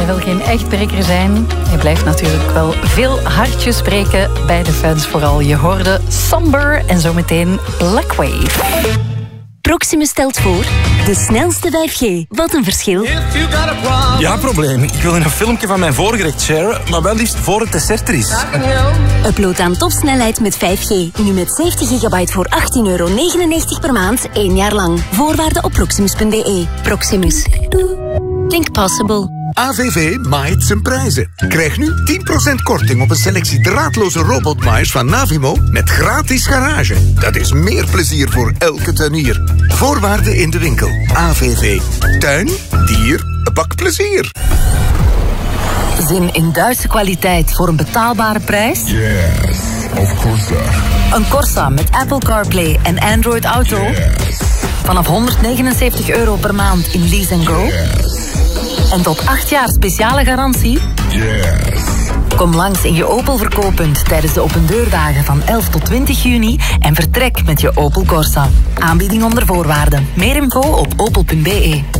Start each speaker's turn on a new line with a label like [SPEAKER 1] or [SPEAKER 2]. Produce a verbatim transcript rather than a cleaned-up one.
[SPEAKER 1] wil geen echtbreker zijn. Hij blijft natuurlijk wel veel hartjes spreken bij de fans vooral. Je hoorde Somber en zometeen Blackwave.
[SPEAKER 2] Proximus stelt voor de snelste vijf G. Wat een verschil.
[SPEAKER 3] Ja, probleem. Ik wil een filmpje van mijn voorgerecht sharen, maar wel liefst voor het dessert er is.
[SPEAKER 2] Upload aan topsnelheid met vijf G. Nu met zeventig gigabyte voor achttien euro negenennegentig per maand, één jaar lang. Voorwaarden op proximus punt b e. Proximus. Think possible.
[SPEAKER 4] A V V maait zijn prijzen. Krijg nu tien procent korting op een selectie draadloze robotmaaiers van Navimo met gratis garage. Dat is meer plezier voor elke tuinier. Voorwaarden in de winkel. A V V. Tuin, dier, bak plezier.
[SPEAKER 5] Zin in Duitse kwaliteit voor een betaalbare prijs?
[SPEAKER 6] Yes, of course.
[SPEAKER 5] Een Corsa met Apple CarPlay en Android Auto?
[SPEAKER 6] Yes.
[SPEAKER 5] Vanaf honderdnegenenzeventig euro per maand in Lease and Go?
[SPEAKER 6] Yes.
[SPEAKER 5] En tot acht jaar speciale garantie?
[SPEAKER 6] Yes.
[SPEAKER 5] Kom langs in je Opel verkooppunt tijdens de opendeurdagen van elf tot twintig juni en vertrek met je Opel Corsa. Aanbieding onder voorwaarden. Meer info op opel punt b e.